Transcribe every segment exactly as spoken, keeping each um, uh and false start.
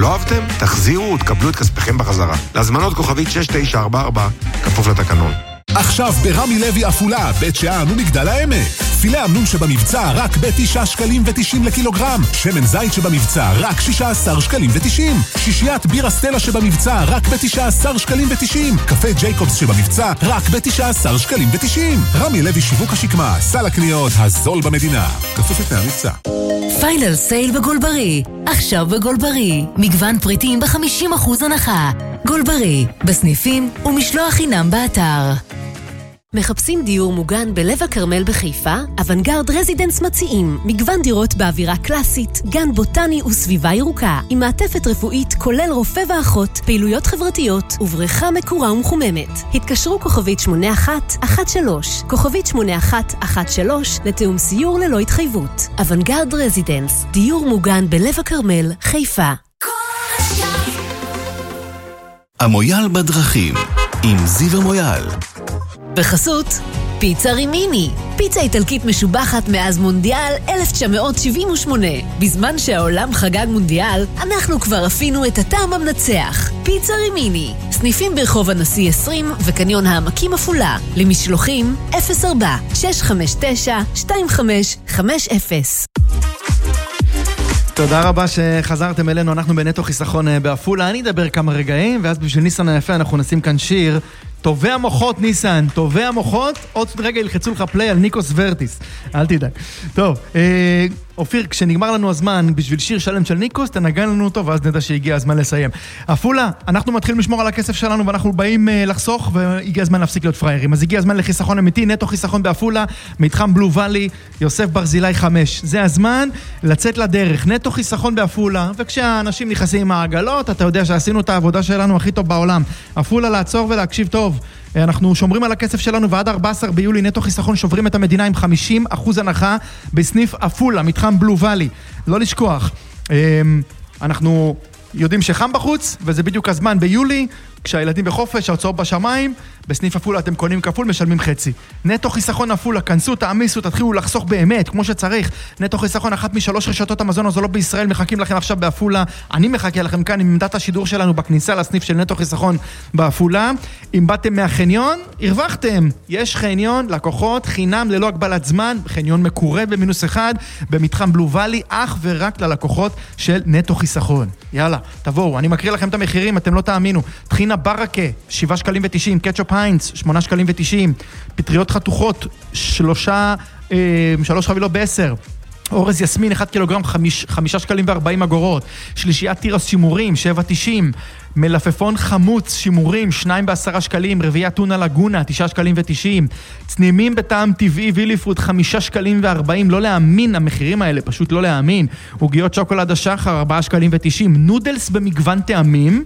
לא אהבתם? תחזירו ותקבלו את כספכם בחזרה. להזמנות כוכבית שש תשע ארבע ארבע, כפוף לתקנון. עכשיו ברמי לוי אפולה, בית שאן ומגדל העמק. פילה אמנון שבמבצע רק בתשעה שקלים ותשעים לקילוגרם. שמן זית שבמבצע רק שישה עשר שקלים ותשעים. שישיית בירה סטלה שבמבצע רק בתשעה עשר שקלים ותשעים. קפה ג'ייקובס שבמבצע רק בתשעה עשר שקלים ותשעים. רמי לוי שיווק השקמה, סל הקניות הזול במדינה. כפוף לתנאי המבצע. פיינל סייל בגולברי. עכשיו בגולברי. מגוון פריטים ב-חמישים אחוז הנחה. גולברי, בסניפים ומשלוח חינם באתר. מחפשים דיור מוגן בלב הכרמל בחיפה? אוונגרד רזידנס מציעים מגוון דירות באווירה קלאסית, גן בוטני וסביבה ירוקה, עם מעטפת רפואית כולל רופא ואחות, פעילויות חברתיות ובריכה מקורה ומחוממת. התקשרו כוכבית שמונה אחת אחת שלוש, כוכבית שמונה אחת אחת שלוש לתאום סיור ללא התחייבות. אוונגרד רזידנס, דיור מוגן בלב הכרמל, חיפה. המויאל בדרכים עם זיו המויאל. בחסות פיצה רימיני, פיצה איטלקית משובחת מאז מונדיאל אלף תשע מאות שבעים ושמונה. בזמן שהעולם חגג מונדיאל, אנחנו כבר אפינו את הטעם המנצח. פיצה רימיני, סניפים ברחוב הנשיא עשרים וקניון העמקים אפולה. למשלוחים אפס ארבע שש חמש תשע שתיים חמש חמש אפס. תודה רבה שחזרתם אלינו, אנחנו בנטו חיסכון באפולה. אני אדבר כמה רגעים, ואז בשביל ניסן היפה אנחנו נשים כאן שיר. טובי המוחות, ניסן, טובי המוחות. עוד רגע ילחצו לך פליי על ניקוס ורטיס, אל תדאג. טוב, אה, אופיר, כשנגמר לנו הזמן בשביל שיר שלם של ניקוס, תנגן לנו אותו, ואז נדע שהגיע הזמן לסיים. אפולה, אנחנו מתחילים לשמור על הכסף שלנו, ואנחנו באים אה, לחסוך, והגיע הזמן להפסיק להיות פריירים. אז הגיע הזמן לחיסכון אמיתי, נטו חיסכון באפולה, מתחם בלו ואלי, יוסף ברזילי חמש. זה הזמן לצאת לדרך, נטו חיסכון באפולה, וכשהאנשים נכנסים עם העגלות, אתה יודע שעשינו את העבודה שלנו הכי טוב בעולם. אפולה, לעצור ולהקשיב טוב. אנחנו שומרים על הכסף שלנו, ועד ארבעה עשר ביולי נטו חיסכון שוברים את המדינה עם חמישים אחוז הנחה בסניף אפולה, מתחם בלו ואלי. לא לשכוח, אנחנו יודעים שחם בחוץ, וזה בדיוק הזמן ביולי, כשהילדים בחופש, ההוצאות בשמיים, בסניף אפולה אתם קונים כפול, משלמים חצי. נטו חיסכון אפולה, כנסו, תאמיסו, תתחילו לחסוך באמת, כמו שצריך. נטו חיסכון, אחת משלוש רשתות המזון הזולות בישראל, מחכים לכם עכשיו באפולה. אני מחכה לכם כאן עם עמדת השידור שלנו בכניסה לסניף של נטו חיסכון באפולה. אם באתם מהחניון, הרווחתם. יש חניון, לקוחות, חינם ללא הגבלת זמן, חניון מקורה במינוס אחד, במתחם בלו ואלי, אך ורק ללקוחות של נטו חיסכון. יאללה, תבואו, אני מקריא לכם את המחירים, אתם לא תאמינו. טחינה ברקה, שבעה שקלים ותשעים, קטשופ היינץ, שמונה שקלים ותשעים, פטריות חתוכות, שלושה, אה, שלוש חבילות בעשר, אורז יסמין, אחד קילוגרם, חמיש, חמישה שקלים וארבעים אגורות, שלישיית תירס שימורים, שבע תשעים, מלפפון חמוץ שימורים, שניים בעשרה שקלים, רביעיית טונה לגונה, תשעה שקלים ותשעים, צנימים בטעם טבעי וילי פוד, חמישה שקלים וארבעים, לא להאמין, המחירים האלה, פשוט לא להאמין, עוגיות שוקולד השחר, ארבעה שקלים ותשעים, נודלס במגוון טעמים,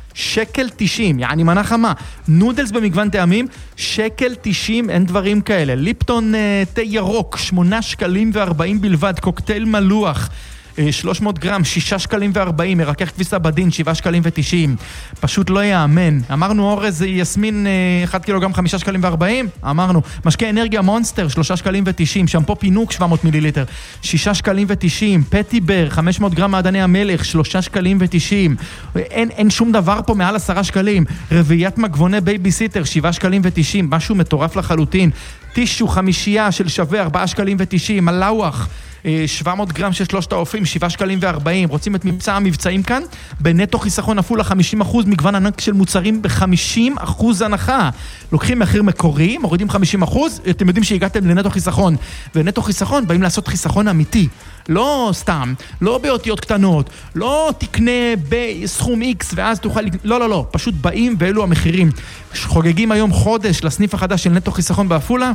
שקל תשעים, יעני מנה חמה, נודלס במגוון טעמים, שקל תשעים, אין דברים כאלה, ליפטון אה, תה ירוק, שמונה שקלים וארבעים בלבד, קוקטייל מלוח, שלוש מאות גרם, שישה שקלים וארבעים, מרכך כביסה בדין, שבעה שקלים ותשעים, פשוט לא יאמן. אמרנו אורז יסמין, אחד קילוגרם, חמישה שקלים וארבעים, אמרנו, משקה אנרגיה מונסטר, שלושה שקלים ותשעים, שמפו פינוק, שבע מאות מיליליטר, שישה שקלים ותשעים, פטי בר, חמש מאות גרם מעדני המלך, שלושה שקלים ותשעים, אין, אין שום דבר פה מעל עשרה שקלים, רביעיית מגבוני בייביסיטר, שבעה שקלים ותשעים, משהו מטורף לחלוטין, טישו חמישייה של שווה, ארבעה שקלים ותשעים, מלאוח, שבע מאות גרם של שלושת האופים, שבעה שקלים וארבעים. רוצים את מבצע המבצעים כאן? בנטו חיסכון אפולה חמישים אחוז, מגוון ענק של מוצרים ב-חמישים אחוז הנחה. לוקחים מחיר מקורי, מורידים חמישים אחוז, אתם יודעים שהגעתם לנטו חיסכון. ונטו חיסכון באים לעשות חיסכון אמיתי. לא סתם, לא באותיות קטנות, לא תקנה בסכום X ואז תוכל... לא, לא, לא. פשוט באים ואלו המחירים. חוגגים היום חודש לסניף החדש של נטו חיסכון באפולה.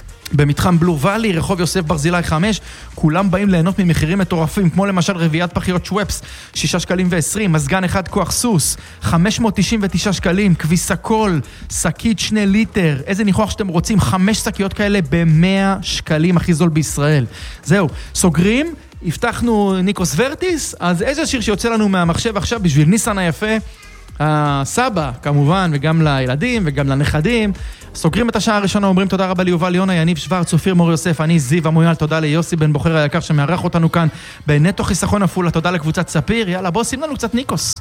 במתחם בלו ואלי, רחוב יוסף ברזילי חמש, כולם באים ליהנות ממחירים מטורפים, כמו למשל רביעיית פחיות שוואפס, שישה שקלים ועשרים, מזגן אחד כוח סוס, חמש מאות תשעים ותשעה שקלים, כביסה קול, שקית שני ליטר, איזה ניחוח שאתם רוצים, חמש שקיות כאלה ב-מאה שקלים, הכי זול בישראל. זהו, סוגרים, הבטחנו ניקוס ורטיס, אז איזה שיר שיוצא לנו מהמחשב עכשיו בשביל ניסן היפה, הסבא כמובן, וגם לילדים וגם לנכדים. סוגרים את השעה הראשונה, אומרים תודה רבה ליובל יונה, יניב שוורץ, אופיר מור יוסף, אני זיו המויאל, תודה ליוסי בן בוחר היקר שמארח אותנו כאן בנטו חיסכון אפולה, תודה לקבוצת ספיר. יאללה, בוא שים לנו קצת ניקוס.